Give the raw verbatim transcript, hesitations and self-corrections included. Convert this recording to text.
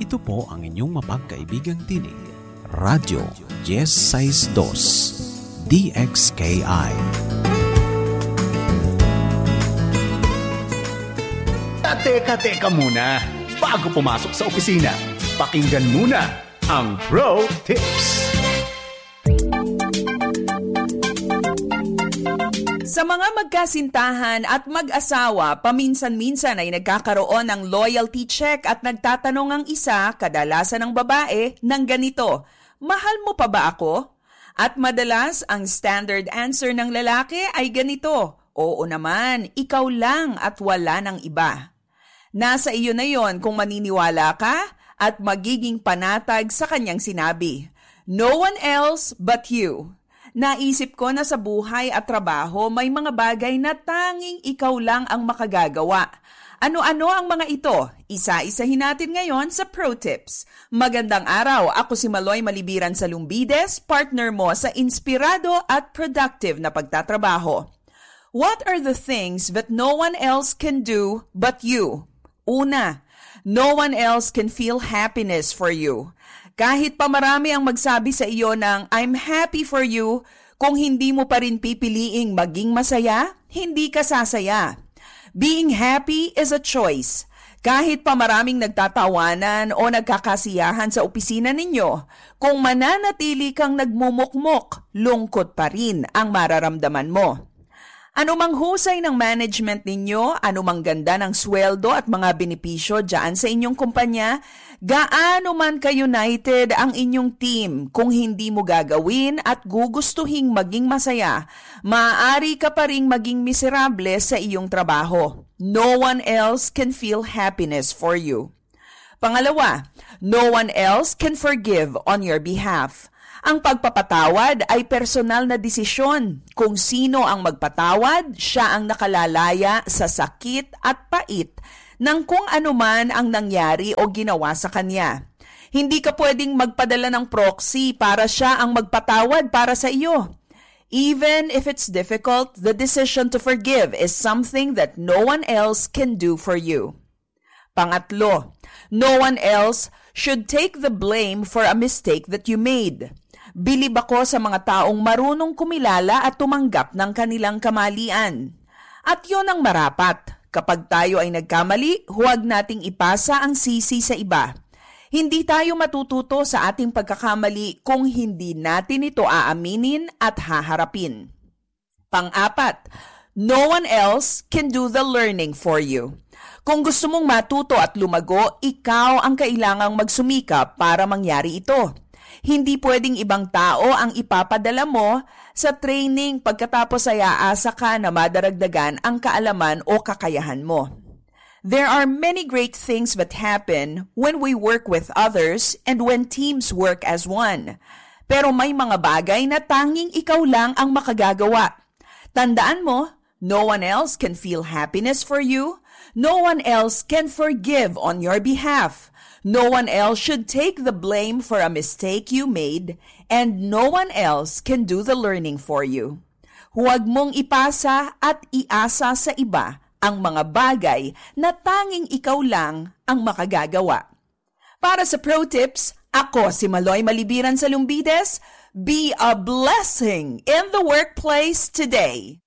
Ito po ang inyong mapagkaibigang tinig, Radyo Yes sixty-two, D X K I. Teka, teka muna. Bago pumasok sa opisina, pakinggan muna ang Pro Tips. Sa mga magkasintahan at mag-asawa, paminsan-minsan ay nagkakaroon ng loyalty check at nagtatanong ang isa, kadalasan ng babae, ng ganito, mahal mo pa ba ako? At madalas, ang standard answer ng lalaki ay ganito, oo naman, ikaw lang at wala ng iba. Nasa iyo na yon kung maniniwala ka at magiging panatag sa kanyang sinabi. No one else but you. Naisip ko na sa buhay at trabaho may mga bagay na tanging ikaw lang ang makagagawa. Ano-ano ang mga ito? Isa-isahin natin ngayon sa Pro Tips. Magandang araw, ako si Maloy Malibiran sa Lumbides, partner mo sa inspirado at productive na pagtatrabaho. What are the things that no one else can do but you? Una, no one else can feel happiness for you. Kahit pa marami ang magsabi sa iyo ng I'm happy for you, kung hindi mo pa rin pipiliing maging masaya, hindi ka sasaya. Being happy is a choice. Kahit pa maraming nagtatawanan o nagkakasiyahan sa opisina ninyo, kung mananatili kang nagmumukmok, lungkot pa rin ang mararamdaman mo. Anumang husay ng management ninyo, anumang ganda ng sweldo at mga benepisyo dyan sa inyong kumpanya, gaano man ka-united ang inyong team, kung hindi mo gagawin at gugustuhing maging masaya, maaari ka pa ring maging miserable sa iyong trabaho. No one else can feel happiness for you. Pangalawa, no one else can forgive on your behalf. Ang pagpapatawad ay personal na desisyon. Kung sino ang magpatawad, siya ang nakalalaya sa sakit at pait ng kung anuman ang nangyari o ginawa sa kanya. Hindi ka pwedeng magpadala ng proxy para siya ang magpatawad para sa iyo. Even if it's difficult, the decision to forgive is something that no one else can do for you. Pangatlo, no one else should take the blame for a mistake that you made. Bilib ako sa mga taong marunong kumilala at tumanggap ng kanilang kamalian. At yon ang marapat. Kapag tayo ay nagkamali, huwag nating ipasa ang sisi sa iba. Hindi tayo matututo sa ating pagkakamali kung hindi natin ito aaminin at haharapin. Pang-apat, no one else can do the learning for you. Kung gusto mong matuto at lumago, ikaw ang kailangang magsumikap para mangyari ito. Hindi pwedeng ibang tao ang ipapadala mo sa training pagkatapos ay aasa ka na madaragdagan ang kaalaman o kakayahan mo. There are many great things that happen when we work with others and when teams work as one. Pero may mga bagay na tanging ikaw lang ang makagagawa. Tandaan mo, no one else can feel happiness for you. No one else can forgive on your behalf. No one else should take the blame for a mistake you made, and no one else can do the learning for you. Huwag mong ipasa at iasa sa iba ang mga bagay na tanging ikaw lang ang makagagawa. Para sa Pro Tips, ako si Maloy Malibiran sa Lumbides. Be a blessing in the workplace today.